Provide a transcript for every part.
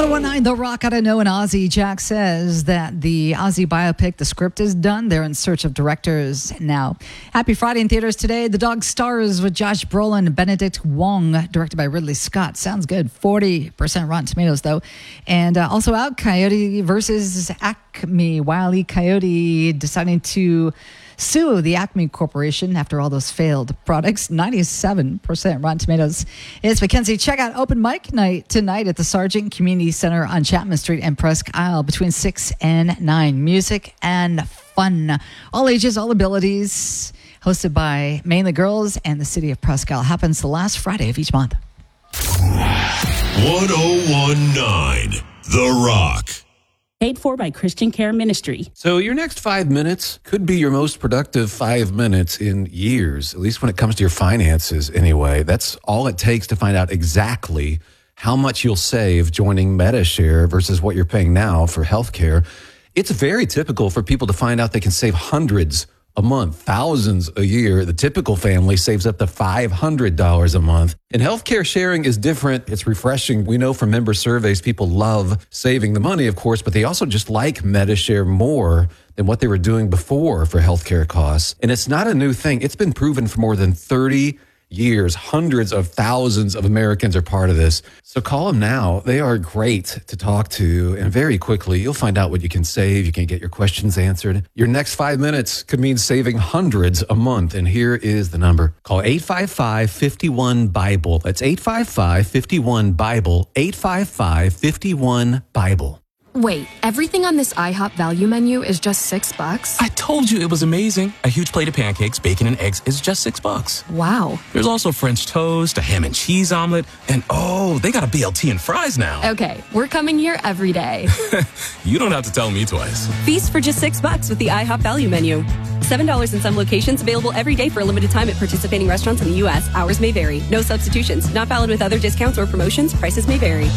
1019 The Rock. I don't know. And Ozzy Jack says that the Ozzy biopic, the script is done. They're in search of directors now. Happy Friday in theaters today. The Dog Stars with Josh Brolin and Benedict Wong, directed by Ridley Scott. Sounds good. 40% Rotten Tomatoes, though. And also out, Coyote versus Acme. Wile E. Coyote deciding to sue the Acme Corporation after all those failed products. 97% Rotten Tomatoes. It's Mackenzie. Check out Open Mic Night tonight at the Sargent Community Center on Chapman Street and Presque Isle between 6 and 9. Music and fun. All ages, all abilities. Hosted by mainly girls and the city of Presque Isle. Happens the last Friday of each month. 1019 The Rock. Paid for by Christian Care Ministry. So your next 5 minutes could be your most productive 5 minutes in years, at least when it comes to your finances anyway. That's all it takes to find out exactly how much you'll save joining MediShare versus what you're paying now for healthcare. It's very typical for people to find out they can save hundreds a month, thousands a year. The typical family saves up to $500 a month. And healthcare sharing is different. It's refreshing. We know from member surveys, people love saving the money, of course, but they also just like MediShare more than what they were doing before for healthcare costs. And it's not a new thing. It's been proven for more than 30 years. Hundreds of thousands of Americans are part of this. So call them now. They are great to talk to. And very quickly, you'll find out what you can save. You can get your questions answered. Your next 5 minutes could mean saving hundreds a month. And here is the number. Call 855-51-BIBLE. That's 855-51-BIBLE. 855-51-BIBLE. Wait, everything on this IHOP value menu is just $6? I told you it was amazing. A huge plate of pancakes, bacon, and eggs is just $6. Wow. There's also French toast, a ham and cheese omelet, and oh, they got a BLT and fries now. Okay, we're coming here every day. You don't have to tell me twice. Feast for just $6 with the IHOP value menu. $7 in some locations, available every day for a limited time at participating restaurants in the U.S. Hours may vary. No substitutions. Not valid with other discounts or promotions. Prices may vary.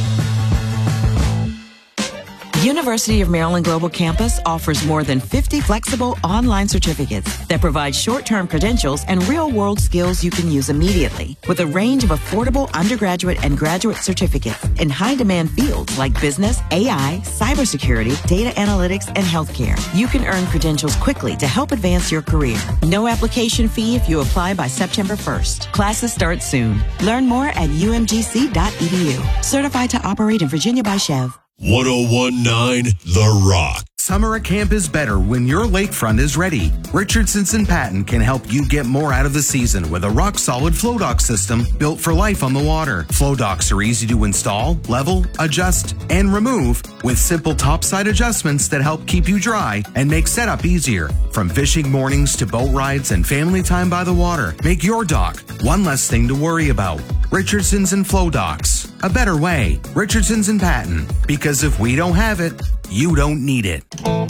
University of Maryland Global Campus offers more than 50 flexible online certificates that provide short-term credentials and real-world skills you can use immediately, with a range of affordable undergraduate and graduate certificates in high-demand fields like business, AI, cybersecurity, data analytics, and healthcare. You can earn credentials quickly to help advance your career. No application fee if you apply by September 1st. Classes start soon. Learn more at umgc.edu. Certified to operate in Virginia by Chev. 1019 The Rock. Summer at camp is better when your lakefront is ready. Richardson's and Patton can help you get more out of the season with a rock-solid flow dock system built for life on the water. Flow docks are easy to install, level, adjust, and remove with simple topside adjustments that help keep you dry and make setup easier. From fishing mornings to boat rides and family time by the water, make your dock one less thing to worry about. Richardson's and Flow Docks. A better way. Richardson's and Patton. Because if we don't have it, you don't need it.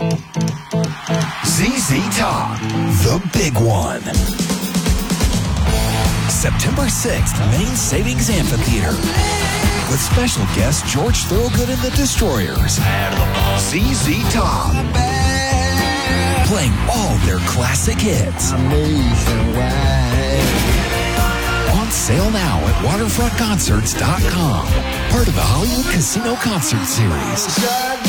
ZZ Top, the big one. September 6th, Maine Savings Amphitheater. With special guest George Thorogood and the Destroyers. ZZ Top. Playing all their classic hits. On sale now at waterfrontconcerts.com. Part of the Hollywood Casino Concert Series.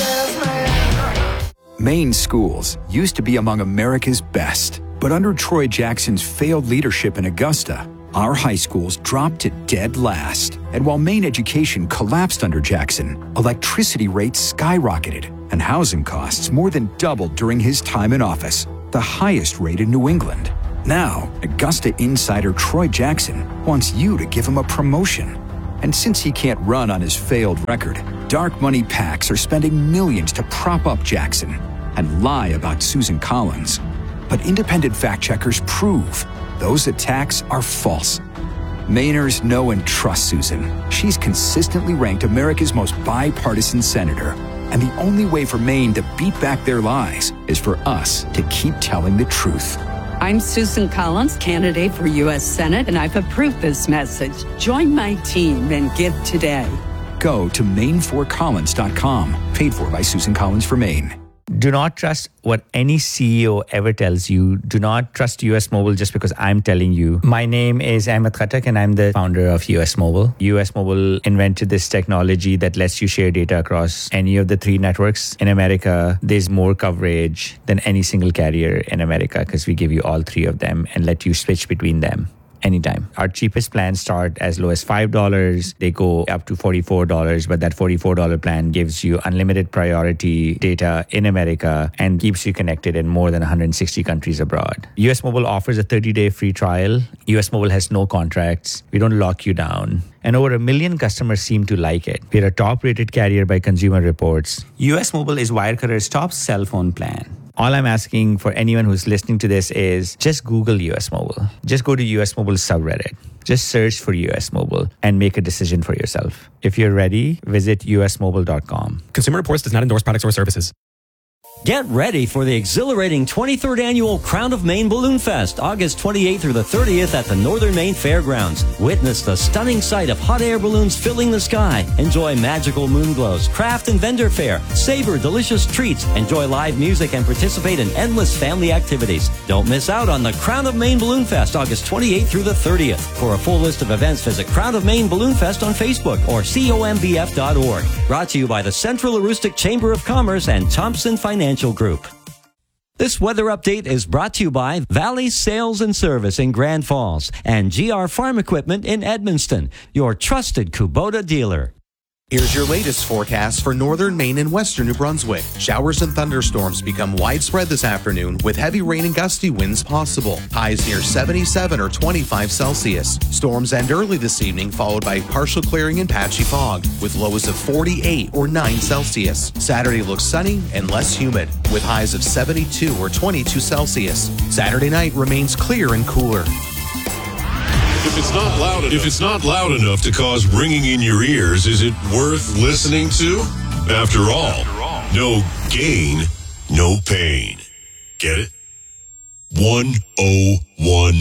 Maine schools used to be among America's best, but under Troy Jackson's failed leadership in Augusta, our high schools dropped to dead last. And while Maine education collapsed under Jackson, electricity rates skyrocketed and housing costs more than doubled during his time in office, the highest rate in New England. Now, Augusta insider Troy Jackson wants you to give him a promotion. And since he can't run on his failed record, dark money PACs are spending millions to prop up Jackson and lie about Susan Collins. But independent fact checkers prove those attacks are false. Mainers know and trust Susan. She's consistently ranked America's most bipartisan senator. And the only way for Maine to beat back their lies is for us to keep telling the truth. I'm Susan Collins, candidate for U.S. Senate, and I've approved this message. Join my team and give today. Go to Maine4Collins.com. Paid for by Susan Collins for Maine. Do not trust what any CEO ever tells you. Do not trust US Mobile just because I'm telling you. My name is Ahmed Khattak and I'm the founder of US Mobile. US Mobile invented this technology that lets you share data across any of the 3 networks. In America, there's more coverage than any single carrier in America because we give you all 3 of them and let you switch between them anytime. Our cheapest plans start as low as $5. They go up to $44, but that $44 plan gives you unlimited priority data in America and keeps you connected in more than 160 countries abroad. US Mobile offers a 30-day free trial. US Mobile has no contracts. We don't lock you down. And over 1 million customers seem to like it. We're a top-rated carrier by Consumer Reports. US Mobile is Wirecutter's top cell phone plan. All I'm asking for anyone who's listening to this is just Google US Mobile. Just go to US Mobile subreddit. Just search for US Mobile and make a decision for yourself. If you're ready, visit usmobile.com. Consumer Reports does not endorse products or services. Get ready for the exhilarating 23rd Annual Crown of Maine Balloon Fest, August 28th through the 30th at the Northern Maine Fairgrounds. Witness the stunning sight of hot air balloons filling the sky. Enjoy magical moon glows, craft and vendor fair, savor delicious treats, enjoy live music, and participate in endless family activities. Don't miss out on the Crown of Maine Balloon Fest, August 28th through the 30th. For a full list of events, visit Crown of Maine Balloon Fest on Facebook or combf.org. Brought to you by the Central Aroostook Chamber of Commerce and Thompson Financial Group. This weather update is brought to you by Valley Sales and Service in Grand Falls and GR Farm Equipment in Edmundston, your trusted Kubota dealer. Here's your latest forecast for northern Maine and western New Brunswick. Showers and thunderstorms become widespread this afternoon with heavy rain and gusty winds possible. Highs near 77 or 25 Celsius. Storms end early this evening, followed by partial clearing and patchy fog with lows of 48 or 9 Celsius. Saturday looks sunny and less humid with highs of 72 or 22 Celsius. Saturday night remains clear and cooler. If it's not loud enough to cause ringing in your ears, is it worth listening to? After all, no gain, no pain. Get it? 1019